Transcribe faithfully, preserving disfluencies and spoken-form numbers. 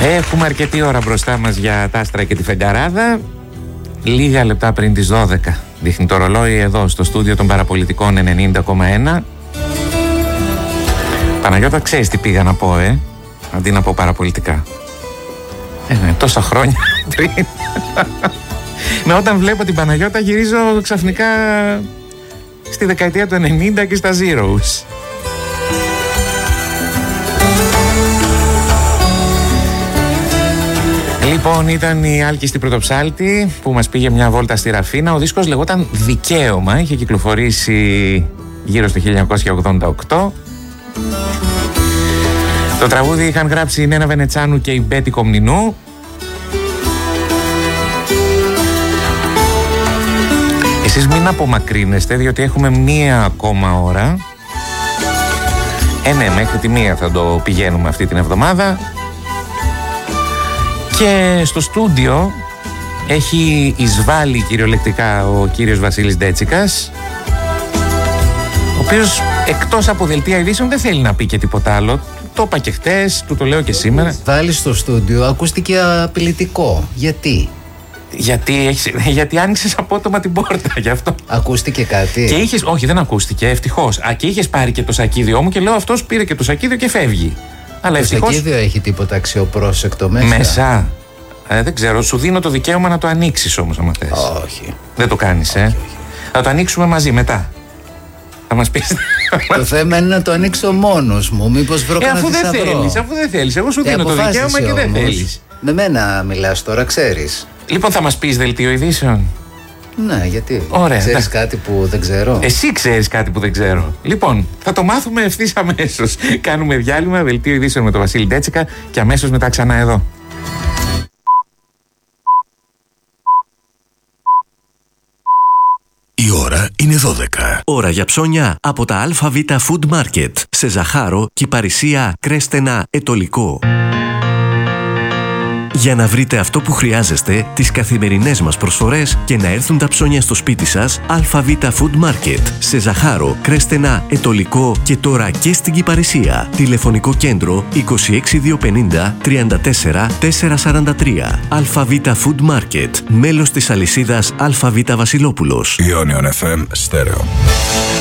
Έχουμε αρκετή ώρα μπροστά μας για τα άστρα και τη φεγγαράδα. Λίγα λεπτά πριν τις δώδεκα δείχνει το ρολόι εδώ στο στούντιο των Παραπολιτικών ενενήντα κόμμα ένα. Παναγιώτα, ξέρεις τι πήγα να πω, ε? Αντί να πω παραπολιτικά. Ε, ναι, τόσα χρόνια πριν. Με όταν βλέπω την Παναγιώτα γυρίζω ξαφνικά στη δεκαετία του ενενήντα και στα Zeros. Λοιπόν, ήταν η Άλκη στην Πρωτοψάλτη που μας πήγε μια βόλτα στη Ραφίνα. Ο δίσκος λεγόταν Δικαίωμα, είχε κυκλοφορήσει γύρω στο χίλια εννιακόσια ογδόντα οκτώ. Το τραγούδι είχαν γράψει η Νένα Βενετσάνου και η Μπέτη Κομνηνού. Εσείς μην απομακρύνεστε, διότι έχουμε μία ακόμα ώρα. Ε, ναι, μέχρι τη μία θα το πηγαίνουμε αυτή την εβδομάδα. Και στο στούντιο έχει εισβάλει κυριολεκτικά ο κύριος Βασίλης Ντέτσικας, ο οποίος εκτός από δελτία ειδήσεων δεν θέλει να πει και τίποτα άλλο. Το είπα και χτες, του το λέω και σήμερα. Εισβάλει στο στούντιο, ακούστηκε απειλητικό. Γιατί? Γιατί, έχεις, γιατί άνοιξες απότομα την πόρτα, γι' αυτό. Ακούστηκε κάτι? Και είχες, όχι, δεν ακούστηκε, ευτυχώς. Α, και είχες πάρει και το σακίδιό μου και λέω αυτός πήρε και το σακίδιο και φεύγει. Αλλά το ευτυχώς... σακίδιο έχει τίποτα αξιοπρόσεκτο μέσα? Μέσα. Ε, δεν ξέρω, σου δίνω το δικαίωμα να το ανοίξεις όμως, άμα θες. Όχι. Δεν το κάνεις, ε. Όχι, όχι. Θα το ανοίξουμε μαζί μετά. Θα μας πεις. Το θέμα είναι να το ανοίξω μόνος μου. Μήπως βρω ε, κανένα αφού δεν θησαυρό. θέλεις, αφού δεν θέλεις. Εγώ σου Ε, δίνω το δικαίωμα και δεν όμως. θέλεις. Με μένα μιλάς τώρα, ξέρεις. Λοιπόν, θα μας πεις δελτίο ειδήσεων? Ναι, γιατί? Ωραία, ξέρεις εντάξει. κάτι που δεν ξέρω? Εσύ ξέρεις κάτι που δεν ξέρω. Λοιπόν, θα το μάθουμε ευθύς αμέσως. Κάνουμε διάλειμμα, δελτίο ειδήσεων με τον Βασίλη Ντέτσικα και αμέσως μετά ξανά εδώ. Η ώρα είναι δώδεκα. Ώρα για ψώνια από τα ΑΒ Food Market σε Ζαχάρο, Κυπαρισία, Κρέστενα, Ετωλικό. Για να βρείτε αυτό που χρειάζεστε, τις καθημερινές μας προσφορές και να έρθουν τα ψώνια στο σπίτι σας, ΑΒ Food Market σε Ζαχάρο, Κρέστενα, Ετωλικό και τώρα και στην Κυπαρισία. Τηλεφωνικό κέντρο είκοσι έξι διακόσια πενήντα τριάντα τέσσερα τετρακόσια σαράντα τρία. ΑΒ Food Market, μέλος της αλυσίδας ΑΒ Βασιλόπουλος. Ionion εφ εμ Στέρεο.